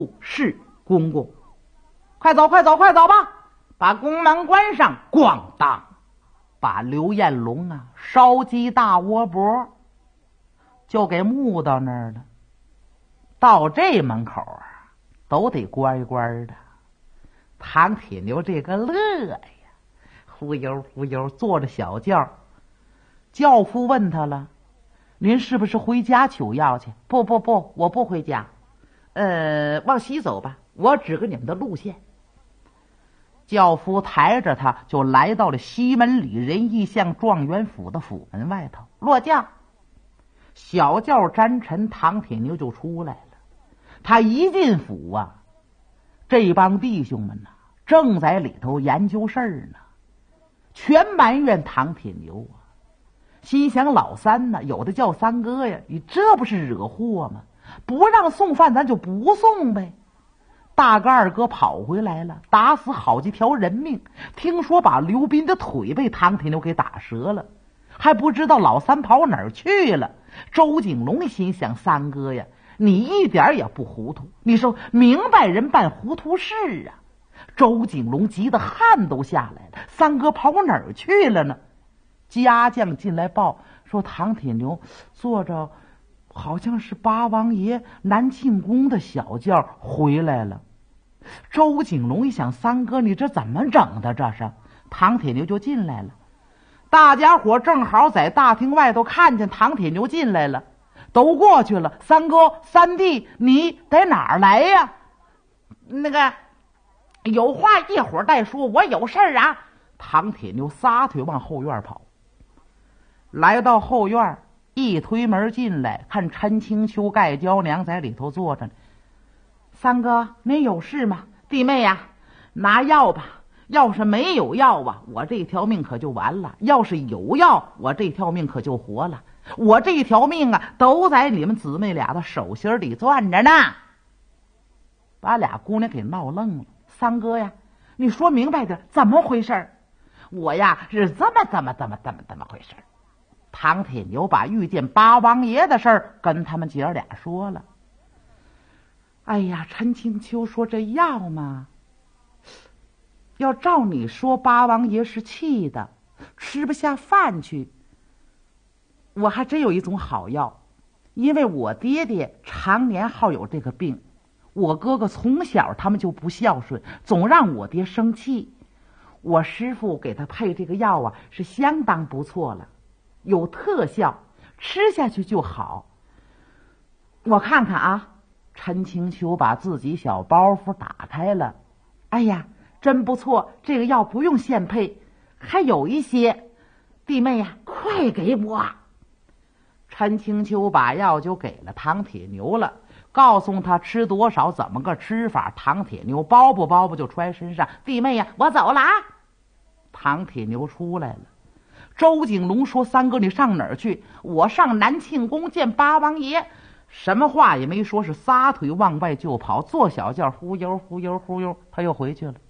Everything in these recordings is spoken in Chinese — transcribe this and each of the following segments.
是公公，快走快走快走吧，把宫门关上，咣当，把刘彦龙啊烧鸡大窝脖就给木到那儿了。到这门口啊都得乖乖的。唐铁牛这个乐呀，忽悠忽悠坐着小轿。轿夫问他了，您是不是回家取药去？不，我不回家，往西走吧，我指个你们的路线。轿夫抬着他就来到了西门里仁义巷状元府的府门外头，落轿。小轿沾尘，唐铁牛就出来了。他一进府啊，这帮弟兄们正在里头研究事儿呢，全埋怨唐铁牛啊，心想老三呢，有的叫三哥呀，你这不是惹祸吗？不让送饭咱就不送呗。大哥二哥跑回来了，打死好几条人命，听说把刘斌的腿被唐铁牛给打折了，还不知道老三跑哪儿去了。周景龙心想，三哥呀，你一点也不糊涂，你说明白人办糊涂事啊。周景龙急得汗都下来了，三哥跑哪儿去了呢？家将进来报说，唐铁牛坐着好像是八王爷南庆宫的小轿回来了。周景龙一想，三哥你这怎么整的？这是唐铁牛就进来了。大家伙正好在大厅外头看见唐铁牛进来了，都过去了。三哥三弟你在哪儿来呀？那个有话一会儿再说，我有事儿啊。唐铁牛撒腿往后院跑。来到后院，一推门进来，看陈青秋盖娇娘在里头坐着呢。三哥您有事吗？弟妹呀，拿药吧，要是没有药啊，我这条命可就完了，要是有药，我这条命可就活了。我这条命啊都在你们姊妹俩的手心里攥着呢。把俩姑娘给闹愣了。三哥呀，你说明白点，怎么回事？我呀是这么回事。唐铁牛把遇见八王爷的事儿跟他们姐儿俩说了。哎呀，陈青秋说，这药嘛，要照你说，八王爷是气的，吃不下饭去。我还真有一种好药，因为我爹爹常年好有这个病，我哥哥从小他们就不孝顺，总让我爹生气。我师傅给他配这个药啊，是相当不错了，有特效，吃下去就好。我看看啊。陈青秋把自己小包袱打开了。哎呀，真不错，这个药不用现配，还有一些。弟妹呀，快给我。陈青秋把药就给了唐铁牛了，告诉他吃多少，怎么个吃法。唐铁牛包不就揣身上。弟妹呀，我走了啊。唐铁牛出来了。周景龙说，三哥你上哪儿去？我上南庆宫见八王爷。什么话也没说，是撒腿往外就跑，坐小轿忽悠忽悠忽悠，他又回去了。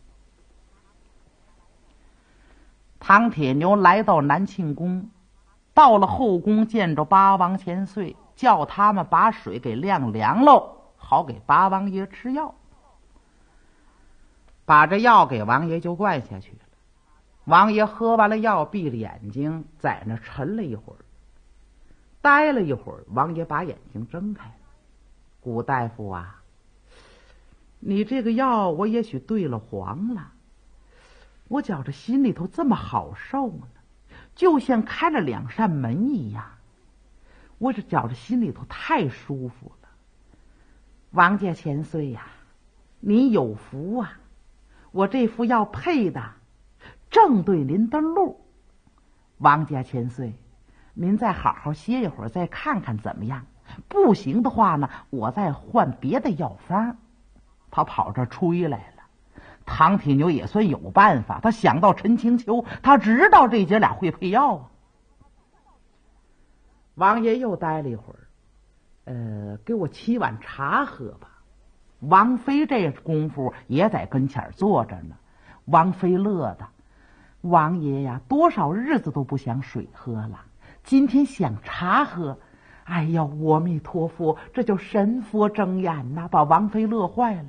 唐铁牛来到南庆宫，到了后宫，见着八王千岁，叫他们把水给晾凉喽，好给八王爷吃药。把这药给王爷就灌下去了。王爷喝完了药，闭着眼睛在那沉了一会儿。待了一会儿，王爷把眼睛睁开了。古大夫啊，你这个药我也许兑了黄了，我觉着心里头这么好受呢，就像开了两扇门一样，我这觉着心里头太舒服了。王家千岁呀，您有福啊，我这副药配的正对您的路。王家千岁，您再好好歇一会儿，再看看怎么样？不行的话呢，我再换别的药方。他跑这吹来了。唐铁牛也算有办法，他想到陈青秋，他知道这姐俩会配药啊。王爷又待了一会儿，给我沏碗茶喝吧。王妃这功夫也在跟前坐着呢。王妃乐的，王爷呀，多少日子都不想水喝了，今天想茶喝， 哎呀，阿弥陀佛，这叫神佛睁眼呐，把王妃乐坏了。